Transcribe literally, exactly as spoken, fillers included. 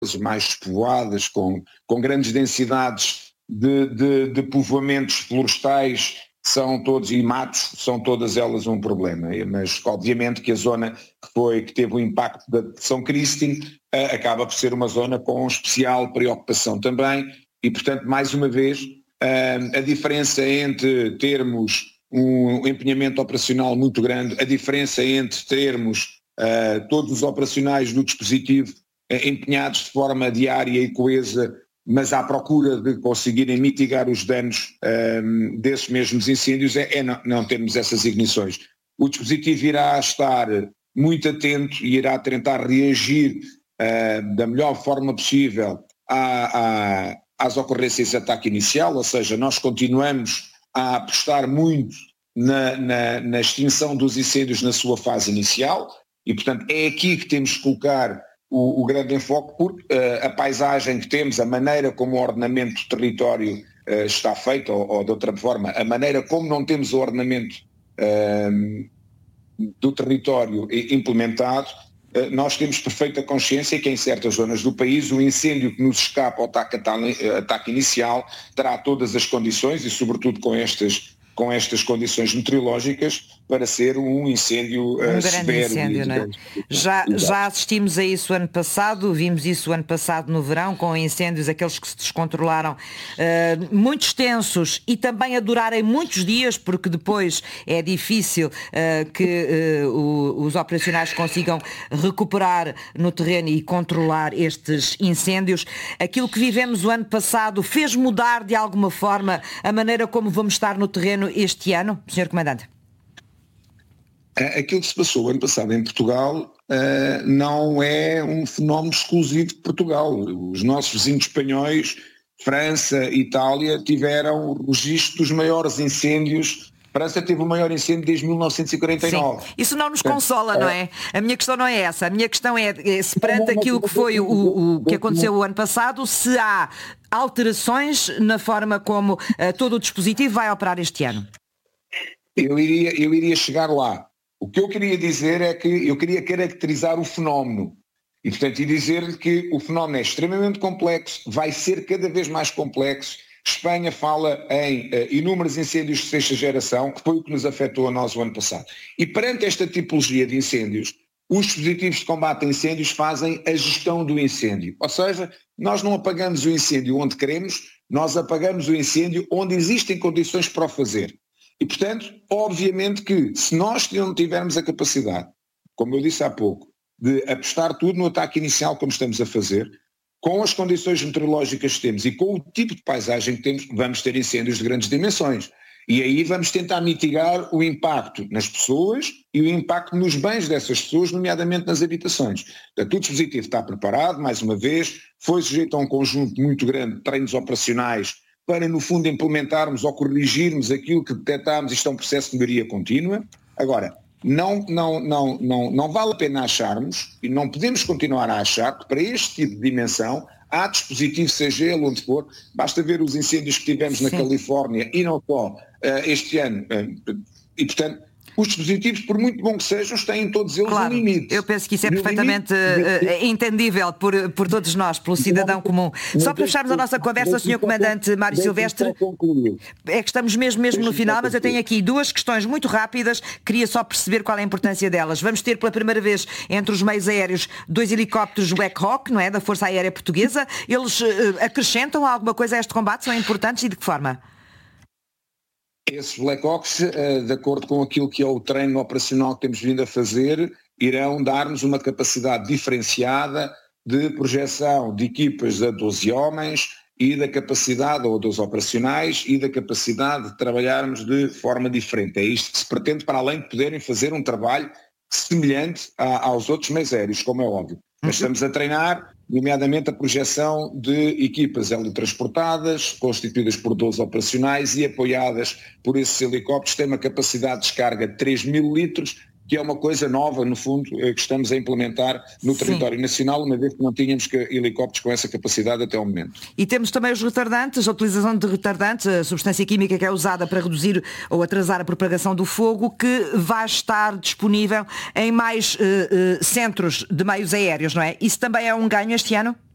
mais povoadas, com, com grandes densidades de, de, de povoamentos florestais, são todos, e matos, são todas elas um problema. Mas obviamente que a zona que, foi, que teve o impacto da São Cristin uh, acaba por ser uma zona com especial preocupação também, e portanto, mais uma vez, uh, a diferença entre termos um empenhamento operacional muito grande, a diferença entre termos uh, todos os operacionais do dispositivo uh, empenhados de forma diária e coesa, mas à procura de conseguirem mitigar os danos um, desses mesmos incêndios, é, é não, não termos essas ignições. O dispositivo irá estar muito atento e irá tentar reagir uh, da melhor forma possível à, à, às ocorrências de ataque inicial, ou seja, nós continuamos a apostar muito na, na, na extinção dos incêndios na sua fase inicial, e portanto é aqui que temos que colocar O, o grande enfoque, porque uh, a paisagem que temos, a maneira como o ordenamento do território uh, está feito, ou, ou de outra forma, a maneira como não temos o ordenamento uh, do território implementado, uh, nós temos perfeita consciência que em certas zonas do país o incêndio que nos escapa ao ataque, ataque inicial terá todas as condições, e sobretudo com estas, com estas condições meteorológicas, para ser um incêndio uh, um grande severo. incêndio, não é? Já, já assistimos a isso ano passado, vimos isso ano passado no verão, com incêndios, aqueles que se descontrolaram, uh, muito extensos e também a durarem muitos dias, porque depois é difícil uh, que uh, o, os operacionais consigam recuperar no terreno e controlar estes incêndios. Aquilo que vivemos o ano passado fez mudar de alguma forma a maneira como vamos estar no terreno este ano, senhor Comandante? Aquilo que se passou ano passado em Portugal uh, não é um fenómeno exclusivo de Portugal. Os nossos vizinhos espanhóis, França, Itália, tiveram o registro dos maiores incêndios. França teve o maior incêndio desde mil novecentos e quarenta e nove. Sim. Isso não nos consola, não é? A minha questão não é essa. A minha questão é, se perante aquilo que foi o, o que aconteceu o ano passado, se há alterações na forma como uh, todo o dispositivo vai operar este ano. Eu iria, eu iria chegar lá. O que eu queria dizer é que eu queria caracterizar o fenómeno e, portanto, e dizer-lhe que o fenómeno é extremamente complexo, vai ser cada vez mais complexo. Espanha fala em uh, inúmeros incêndios de sexta geração, que foi o que nos afetou a nós o ano passado. E perante esta tipologia de incêndios, os dispositivos de combate a incêndios fazem a gestão do incêndio. Ou seja, nós não apagamos o incêndio onde queremos, nós apagamos o incêndio onde existem condições para o fazer. E, portanto, obviamente que se nós não tivermos a capacidade, como eu disse há pouco, de apostar tudo no ataque inicial como estamos a fazer, com as condições meteorológicas que temos e com o tipo de paisagem que temos, vamos ter incêndios de grandes dimensões. E aí vamos tentar mitigar o impacto nas pessoas e o impacto nos bens dessas pessoas, nomeadamente nas habitações. Portanto, o dispositivo está preparado, mais uma vez, foi sujeito a um conjunto muito grande de treinos operacionais para, no fundo, implementarmos ou corrigirmos aquilo que detectámos. Isto é um processo de melhoria contínua. Agora, não, não, não, não, não vale a pena acharmos, e não podemos continuar a achar, que para este tipo de dimensão há dispositivo, seja ele onde for, basta ver os incêndios que tivemos Sim. na Califórnia e não só uh, este ano. Uh, e, portanto, os dispositivos, por muito bom que sejam, têm todos eles claro, um limite. Eu penso que isso é perfeitamente uh, entendível por, por todos nós, pelo cidadão comum. Só para fecharmos a nossa conversa, senhor Comandante Mário Silvestre, é que estamos mesmo, mesmo no final, mas eu tenho aqui duas questões muito rápidas, queria só perceber qual é a importância delas. Vamos ter pela primeira vez entre os meios aéreos dois helicópteros Black Hawk, não é, da Força Aérea Portuguesa. Eles uh, acrescentam alguma coisa a este combate? São importantes e de que forma? Esses Black Hawks, de acordo com aquilo que é o treino operacional que temos vindo a fazer, irão dar-nos uma capacidade diferenciada de projeção de equipas a doze homens e da capacidade, ou dos operacionais, e da capacidade de trabalharmos de forma diferente. É isto que se pretende, para além de poderem fazer um trabalho semelhante a, aos outros meios aéreos, como é óbvio. Mas estamos a treinar, nomeadamente a projeção de equipas teletransportadas, constituídas por doze operacionais e apoiadas por esses helicópteros, que têm uma capacidade de descarga de três mil litros, que é uma coisa nova, no fundo, que estamos a implementar no território Sim. nacional, uma vez que não tínhamos helicópteros com essa capacidade até ao momento. E temos também os retardantes, a utilização de retardantes, a substância química que é usada para reduzir ou atrasar a propagação do fogo, que vai estar disponível em mais uh, uh, centros de meios aéreos, não é? Isso também é um ganho este ano?